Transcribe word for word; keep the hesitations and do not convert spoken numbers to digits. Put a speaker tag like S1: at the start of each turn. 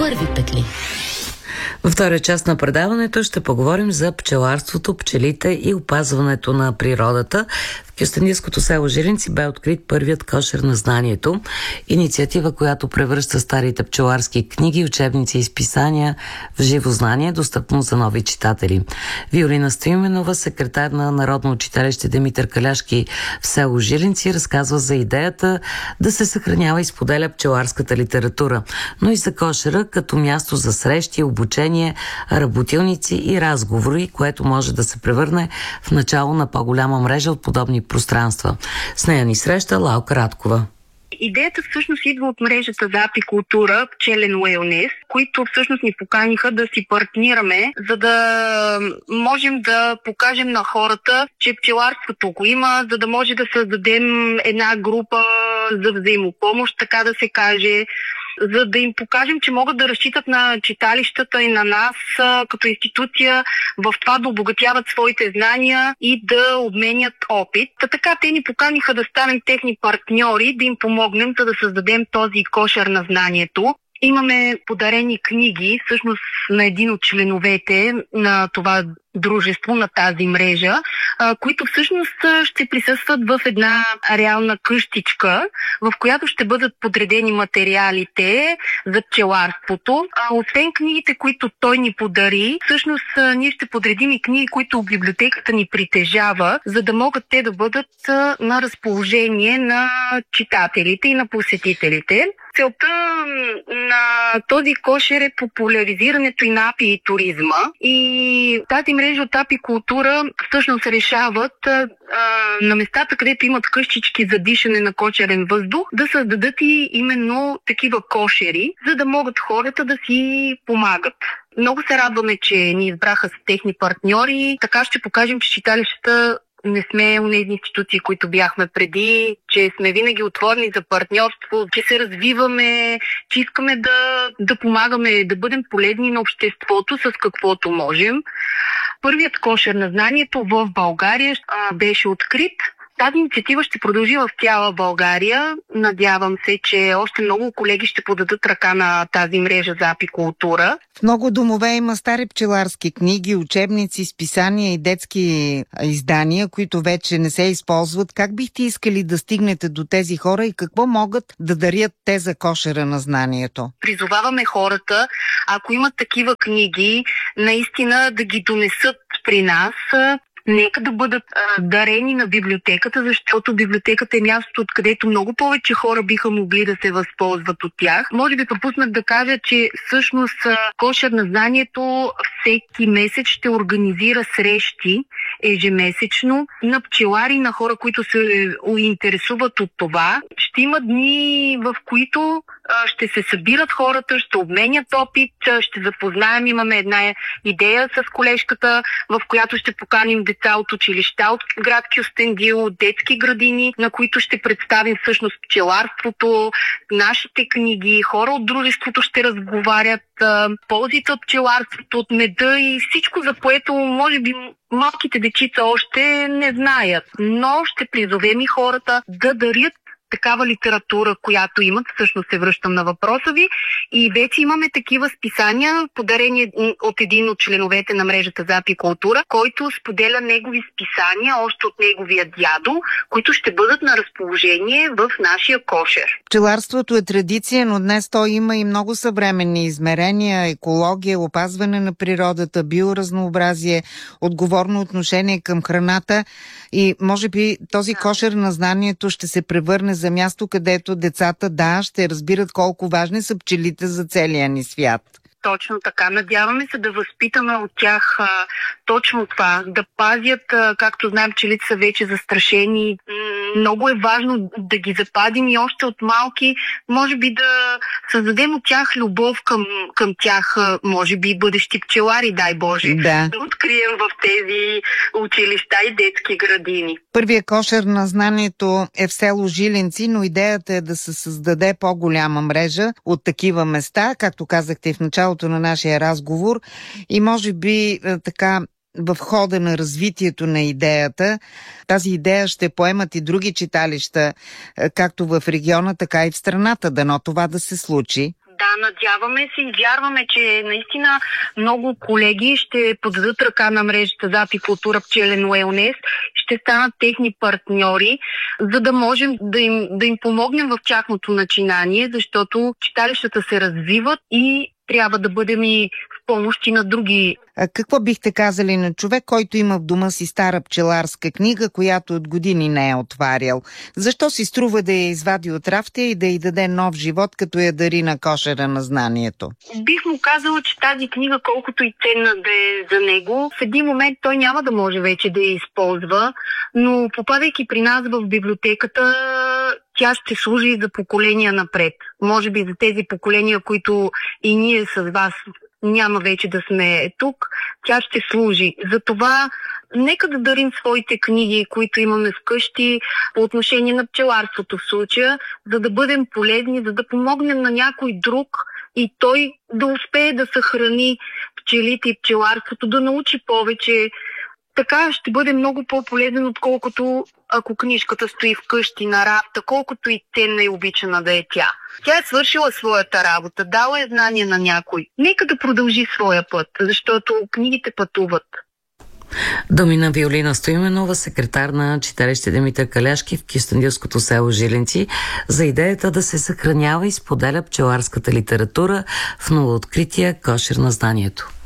S1: първи петли.
S2: Във втория част на предаването ще поговорим за пчеларството, пчелите и опазването на природата. В кюстендилското село Жилинци бе открит първият кошер на знанието. Инициатива, която превръща старите пчеларски книги, учебници и списания в живо знание, достъпно за нови читатели. Виолина Стоименова, секретар на Народно училище Димитър Каляшки в село Жилинци, разказва за идеята да се съхранява и споделя пчеларската литература, но и за кошера като място за срещи, обучение, работилници и разговори, което може да се превърне в начало на по-голяма мрежа от подобни пространства. С нея ни среща Лалка Радкова.
S3: Идеята всъщност идва от мрежата за апикултура, пчелен уелнес, които всъщност ни поканиха да си партнираме, за да можем да покажем на хората, че пчеларството го има, за да може да създадем една група за взаимопомощ, така да се каже, за да им покажем, че могат да разчитат на читалищата и на нас като институция в това да обогатяват своите знания и да обменят опит. Та така те ни поканиха да станем техни партньори, да им помогнем, за да създадем този кошер на знанието. Имаме подарени книги, всъщност на един от членовете на това дружество, на тази мрежа, които всъщност ще присъстват в една реална къщичка, в която ще бъдат подредени материалите за пчеларството. Освен книгите, които той ни подари, всъщност ние ще подредим и книги, които библиотеката ни притежава, за да могат те да бъдат на разположение на читателите и на посетителите. Целта на този кошер е популяризирането и на апи и туризма. И тази мрежа от апикултура всъщност решават а, на местата, където имат къщички за дишане на кошерен въздух, да създадат и именно такива кошери, за да могат хората да си помагат. Много се радваме, че ни избраха с техни партньори. Така ще покажем, че читалищата не сме онези институции, които бяхме преди, че сме винаги отворени за партньорство, че се развиваме, че искаме да, да помагаме, да бъдем полезни на обществото с каквото можем. Първият кошер на знанието в България а, беше открит. Тази инициатива ще продължи в цяла България. Надявам се, че още много колеги ще подадат ръка на тази мрежа за апикултура.
S4: В много домове има стари пчеларски книги, учебници, списания и детски издания, които вече не се използват. Как бихте искали да стигнете до тези хора и какво могат да дарят те за кошера на знанието?
S3: Призоваваме хората, ако имат такива книги, наистина да ги донесат при нас. Нека да бъдат а, дарени на библиотеката, защото библиотеката е мястото, откъдето много повече хора биха могли да се възползват от тях. Може би пропуснах да кажа, че всъщност а, кошер на знанието всеки месец ще организира срещи ежемесечно на пчелари, на хора, които се интересуват от това. Ще има дни, в които а, ще се събират хората, ще обменят опит, ще запознаем. Имаме една идея с колежката, в която ще поканим деца от училища от град Кюстендил, от детски градини, на които ще представим всъщност пчеларството, нашите книги, хора от дружеството ще разговарят, ползите от пчеларството, от меда и всичко, за което може би малките дечица още не знаят. Но ще призовем и хората да дарят такава литература, която имат. Всъщност се връщам на въпроса ви. И вече имаме такива списания, подарени от един от членовете на мрежата за апикултура, който споделя негови списания, още от неговия дядо, които ще бъдат на разположение в нашия кошер.
S4: Пчеларството е традиция, но днес то има и много съвременни измерения, екология, опазване на природата, биоразнообразие, отговорно отношение към храната и може би този кошер на знанието ще се превърне за място, където децата, да, ще разбират колко важни са пчелите за целия ни свят.
S3: Точно така. Надяваме се да възпитаме от тях а, точно това, да пазят, а, както знаем, пчелите са вече застрашени. Много е важно да ги запазим и още от малки, може би да създадем от тях любов към, към тях, може би бъдещи пчелари, дай Боже,
S4: да.
S3: да открием в тези училища и детски градини.
S4: Първият кошер на знанието е в село Жилинци, но идеята е да се създаде по-голяма мрежа от такива места, както казахте в началото на нашия разговор, и може би така в хода на развитието на идеята, тази идея ще поемат и други читалища, както в региона, така и в страната, дано това да се случи.
S3: Да, надяваме се и вярваме, че наистина много колеги ще подадат ръка на мрежата за апикултура пчелен уелнес, ще станат техни партньори, за да можем да им, да им помогнем в тяхното начинание, защото читалищата се развиват и трябва да бъдем и в помощ и на други.
S4: А какво бихте казали на човек, който има в дома си стара пчеларска книга, която от години не е отварял? Защо си струва да я извади от рафта и да й даде нов живот, като я дари на кошера на знанието?
S3: Бих му казала, че тази книга, колкото и ценна да е за него, в един момент той няма да може вече да я използва, но попадайки при нас в библиотеката, тя ще служи за поколения напред. Може би за тези поколения, които и ние с вас няма вече да сме тук, тя ще служи. Затова нека да дарим своите книги, които имаме вкъщи по отношение на пчеларството в случая, за да бъдем полезни, за да помогнем на някой друг и той да успее да съхрани пчелите и пчеларството, да научи повече. Така ще бъде много по-полезен, отколкото ако книжката стои вкъщи на рафта, колкото и ценна и обичана да е тя. Тя е свършила своята работа, дала е знание на някой. Нека да продължи своя път, защото книгите пътуват.
S2: Думи на Виолина Стоименова, секретар на читалище Димитър Каляшки в кюстендилското село Жиленци, за идеята да се съхранява и споделя пчеларската литература в новооткрития кошер на знанието.